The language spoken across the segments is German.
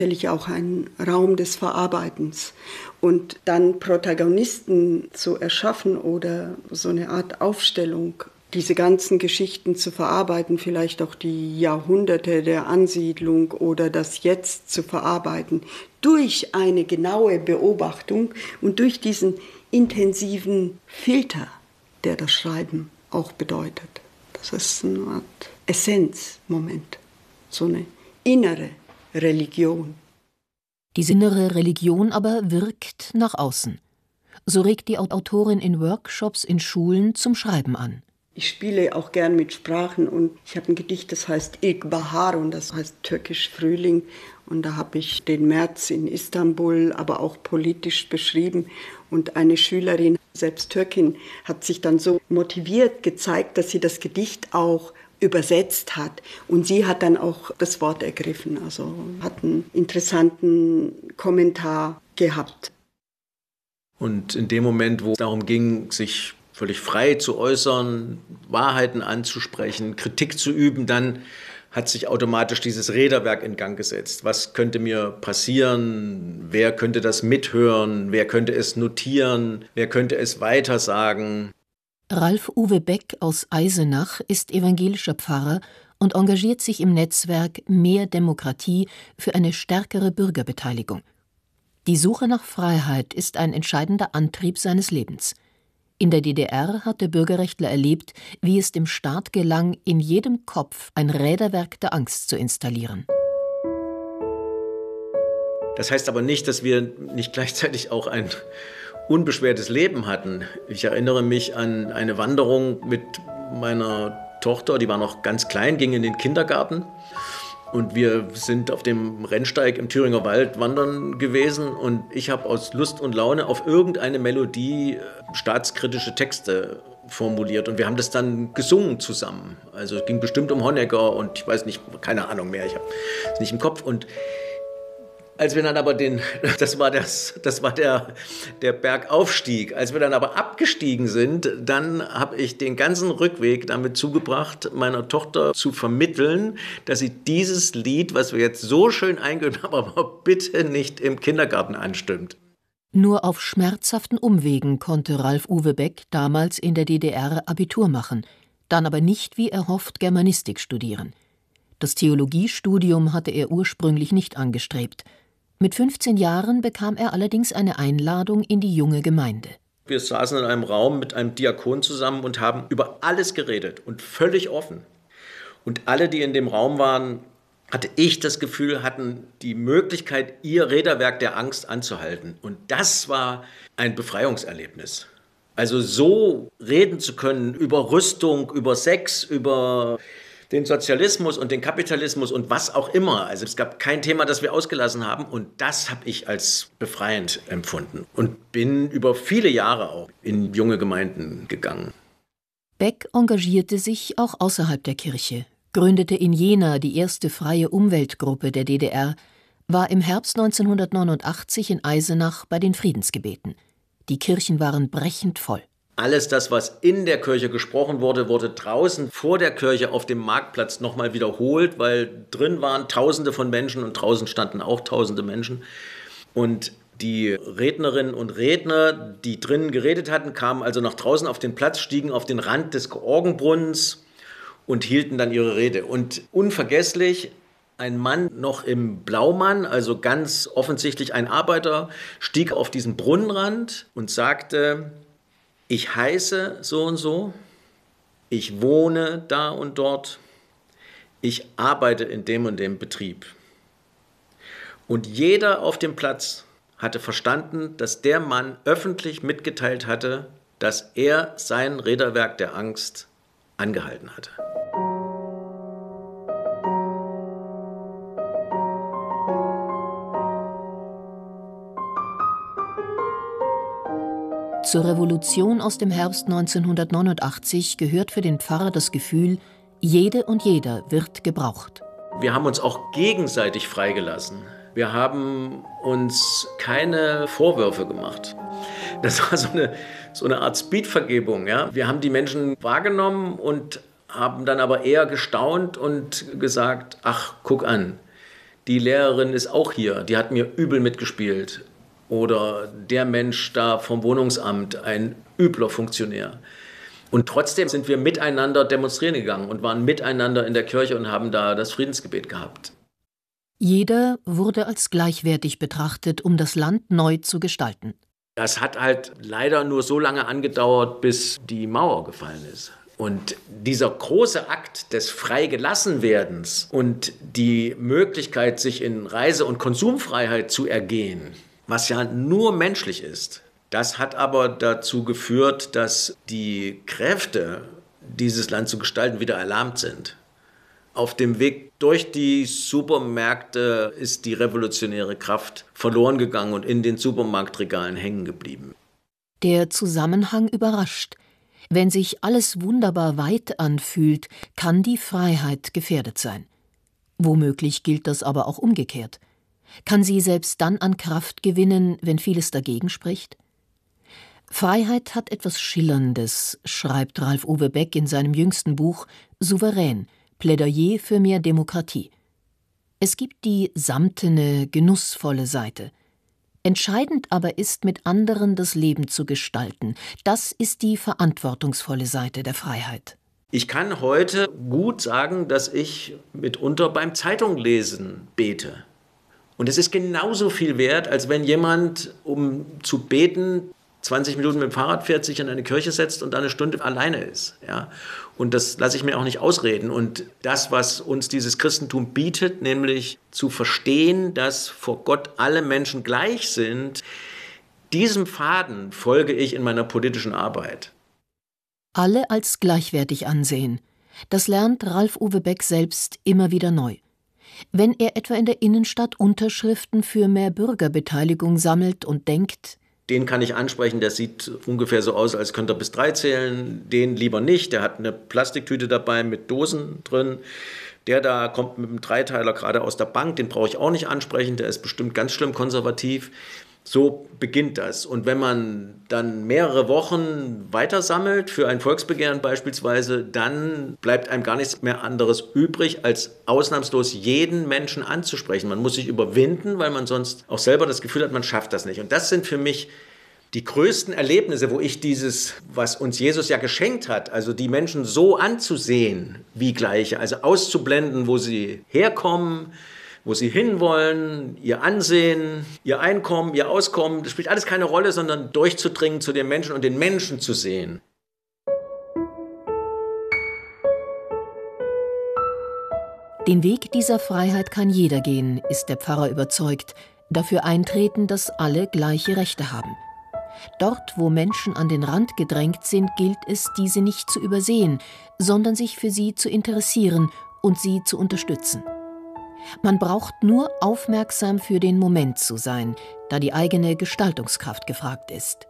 Natürlich auch ein Raum des Verarbeitens. Und dann Protagonisten zu erschaffen oder so eine Art Aufstellung, diese ganzen Geschichten zu verarbeiten, vielleicht auch die Jahrhunderte der Ansiedlung oder das Jetzt zu verarbeiten, durch eine genaue Beobachtung und durch diesen intensiven Filter, der das Schreiben auch bedeutet. Das ist eine Art Essenzmoment, so eine innere Religion. Diese innere Religion aber wirkt nach außen. So regt die Autorin in Workshops in Schulen zum Schreiben an. Ich spiele auch gern mit Sprachen und ich habe ein Gedicht, das heißt İlkbahar und das heißt türkisch Frühling. Und da habe ich den März in Istanbul, aber auch politisch beschrieben. Und eine Schülerin, selbst Türkin, hat sich dann so motiviert gezeigt, dass sie das Gedicht auch übersetzt hat. Und sie hat dann auch das Wort ergriffen, also hat einen interessanten Kommentar gehabt. Und in dem Moment, wo es darum ging, sich völlig frei zu äußern, Wahrheiten anzusprechen, Kritik zu üben, dann hat sich automatisch dieses Räderwerk in Gang gesetzt. Was könnte mir passieren? Wer könnte das mithören? Wer könnte es notieren? Wer könnte es weitersagen? Ralf-Uwe Beck aus Eisenach ist evangelischer Pfarrer und engagiert sich im Netzwerk Mehr Demokratie für eine stärkere Bürgerbeteiligung. Die Suche nach Freiheit ist ein entscheidender Antrieb seines Lebens. In der DDR hat der Bürgerrechtler erlebt, wie es dem Staat gelang, in jedem Kopf ein Räderwerk der Angst zu installieren. Das heißt aber nicht, dass wir nicht gleichzeitig auch ein unbeschwertes Leben hatten. Ich erinnere mich an eine Wanderung mit meiner Tochter, die war noch ganz klein, ging in den Kindergarten. Und wir sind auf dem Rennsteig im Thüringer Wald wandern gewesen und ich habe aus Lust und Laune auf irgendeine Melodie staatskritische Texte formuliert und wir haben das dann gesungen zusammen. Also es ging bestimmt um Honecker und ich weiß nicht, keine Ahnung mehr, ich habe es nicht im Kopf. Und als wir dann aber das war der Bergaufstieg. Als wir dann aber abgestiegen sind, dann habe ich den ganzen Rückweg damit zugebracht, meiner Tochter zu vermitteln, dass sie dieses Lied, was wir jetzt so schön eingeübt haben, aber bitte nicht im Kindergarten anstimmt. Nur auf schmerzhaften Umwegen konnte Ralf-Uwe Beck damals in der DDR Abitur machen, dann aber nicht wie erhofft Germanistik studieren. Das Theologiestudium hatte er ursprünglich nicht angestrebt. Mit 15 Jahren bekam er allerdings eine Einladung in die junge Gemeinde. Wir saßen in einem Raum mit einem Diakon zusammen und haben über alles geredet und völlig offen. Und alle, die in dem Raum waren, hatte ich das Gefühl, hatten die Möglichkeit, ihr Räderwerk der Angst anzuhalten. Und das war ein Befreiungserlebnis. Also so reden zu können über Rüstung, über Sex, über den Sozialismus und den Kapitalismus und was auch immer. Also es gab kein Thema, das wir ausgelassen haben und das habe ich als befreiend empfunden und bin über viele Jahre auch in junge Gemeinden gegangen. Beck engagierte sich auch außerhalb der Kirche, gründete in Jena die erste freie Umweltgruppe der DDR, war im Herbst 1989 in Eisenach bei den Friedensgebeten. Die Kirchen waren brechend voll. Alles das, was in der Kirche gesprochen wurde, wurde draußen vor der Kirche auf dem Marktplatz nochmal wiederholt, weil drin waren Tausende von Menschen und draußen standen auch Tausende Menschen. Und die Rednerinnen und Redner, die drinnen geredet hatten, kamen also nach draußen auf den Platz, stiegen auf den Rand des Orgenbrunnens und hielten dann ihre Rede. Und unvergesslich, ein Mann noch im Blaumann, also ganz offensichtlich ein Arbeiter, stieg auf diesen Brunnenrand und sagte: Ich heiße so und so, ich wohne da und dort, ich arbeite in dem und dem Betrieb. Und jeder auf dem Platz hatte verstanden, dass der Mann öffentlich mitgeteilt hatte, dass er sein Räderwerk der Angst angehalten hatte. Zur Revolution aus dem Herbst 1989 gehört für den Pfarrer das Gefühl, jede und jeder wird gebraucht. Wir haben uns auch gegenseitig freigelassen. Wir haben uns keine Vorwürfe gemacht. Das war so eine Art Speedvergebung. Ja? Wir haben die Menschen wahrgenommen und haben dann aber eher gestaunt und gesagt: Ach, guck an, die Lehrerin ist auch hier, die hat mir übel mitgespielt. Oder der Mensch da vom Wohnungsamt, ein übler Funktionär. Und trotzdem sind wir miteinander demonstrieren gegangen und waren miteinander in der Kirche und haben da das Friedensgebet gehabt. Jeder wurde als gleichwertig betrachtet, um das Land neu zu gestalten. Das hat halt leider nur so lange angedauert, bis die Mauer gefallen ist. Und dieser große Akt des Freigelassenwerdens und die Möglichkeit, sich in Reise- und Konsumfreiheit zu ergehen, was ja nur menschlich ist, das hat aber dazu geführt, dass die Kräfte, dieses Land zu gestalten, wieder erlahmt sind. Auf dem Weg durch die Supermärkte ist die revolutionäre Kraft verloren gegangen und in den Supermarktregalen hängen geblieben. Der Zusammenhang überrascht. Wenn sich alles wunderbar weit anfühlt, kann die Freiheit gefährdet sein. Womöglich gilt das aber auch umgekehrt. Kann sie selbst dann an Kraft gewinnen, wenn vieles dagegen spricht? Freiheit hat etwas Schillerndes, schreibt Ralph Uwe Beck in seinem jüngsten Buch »Souverän – Plädoyer für mehr Demokratie«. Es gibt die samtene, genussvolle Seite. Entscheidend aber ist, mit anderen das Leben zu gestalten. Das ist die verantwortungsvolle Seite der Freiheit. Ich kann heute gut sagen, dass ich mitunter beim Zeitunglesen bete. Und es ist genauso viel wert, als wenn jemand, um zu beten, 20 Minuten mit dem Fahrrad fährt, sich in eine Kirche setzt und dann eine Stunde alleine ist. Ja? Und das lasse ich mir auch nicht ausreden. Und das, was uns dieses Christentum bietet, nämlich zu verstehen, dass vor Gott alle Menschen gleich sind, diesem Faden folge ich in meiner politischen Arbeit. Alle als gleichwertig ansehen. Das lernt Ralph Uwe Beck selbst immer wieder neu. Wenn er etwa in der Innenstadt Unterschriften für mehr Bürgerbeteiligung sammelt und denkt, den kann ich ansprechen, der sieht ungefähr so aus, als könnte er bis 3 zählen, den lieber nicht, der hat eine Plastiktüte dabei mit Dosen drin. Der da kommt mit einem Dreiteiler gerade aus der Bank, den brauche ich auch nicht ansprechen, der ist bestimmt ganz schlimm konservativ. So beginnt das. Und wenn man dann mehrere Wochen weiter sammelt, für ein Volksbegehren beispielsweise, dann bleibt einem gar nichts mehr anderes übrig, als ausnahmslos jeden Menschen anzusprechen. Man muss sich überwinden, weil man sonst auch selber das Gefühl hat, man schafft das nicht. Und das sind für mich die größten Erlebnisse, wo ich dieses, was uns Jesus ja geschenkt hat, also die Menschen so anzusehen wie Gleiche, also auszublenden, wo sie herkommen, wo sie hinwollen, ihr Ansehen, ihr Einkommen, ihr Auskommen, das spielt alles keine Rolle, sondern durchzudringen zu den Menschen und den Menschen zu sehen. Den Weg dieser Freiheit kann jeder gehen, ist der Pfarrer überzeugt, dafür eintreten, dass alle gleiche Rechte haben. Dort, wo Menschen an den Rand gedrängt sind, gilt es, diese nicht zu übersehen, sondern sich für sie zu interessieren und sie zu unterstützen. Man braucht nur aufmerksam für den Moment zu sein, da die eigene Gestaltungskraft gefragt ist.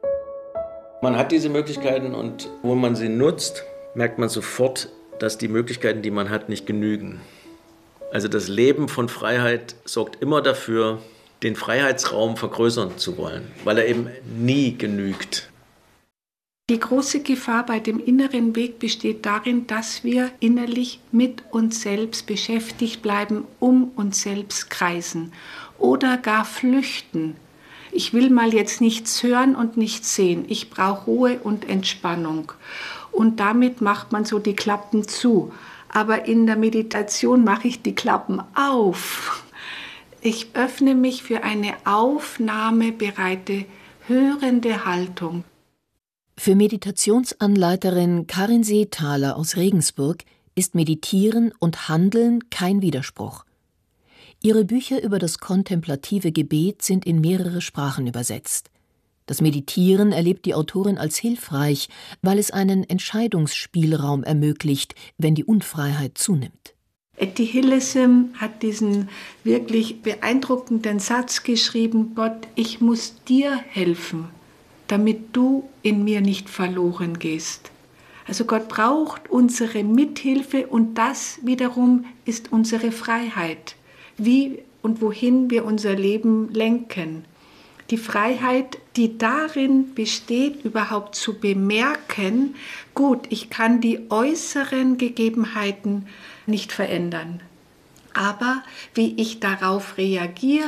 Man hat diese Möglichkeiten und wo man sie nutzt, merkt man sofort, dass die Möglichkeiten, die man hat, nicht genügen. Also das Leben von Freiheit sorgt immer dafür, den Freiheitsraum vergrößern zu wollen, weil er eben nie genügt. Die große Gefahr bei dem inneren Weg besteht darin, dass wir innerlich mit uns selbst beschäftigt bleiben, um uns selbst kreisen oder gar flüchten. Ich will mal jetzt nichts hören und nichts sehen. Ich brauche Ruhe und Entspannung. Und damit macht man so die Klappen zu. Aber in der Meditation mache ich die Klappen auf. Ich öffne mich für eine aufnahmebereite, hörende Haltung. Für Meditationsanleiterin Karin Seethaler aus Regensburg ist Meditieren und Handeln kein Widerspruch. Ihre Bücher über das kontemplative Gebet sind in mehrere Sprachen übersetzt. Das Meditieren erlebt die Autorin als hilfreich, weil es einen Entscheidungsspielraum ermöglicht, wenn die Unfreiheit zunimmt. Etty Hillesum hat diesen wirklich beeindruckenden Satz geschrieben: Gott, ich muss dir helfen, damit du in mir nicht verloren gehst. Also Gott braucht unsere Mithilfe und das wiederum ist unsere Freiheit, wie und wohin wir unser Leben lenken. Die Freiheit, die darin besteht, überhaupt zu bemerken, gut, ich kann die äußeren Gegebenheiten nicht verändern, Aber wie ich darauf reagiere,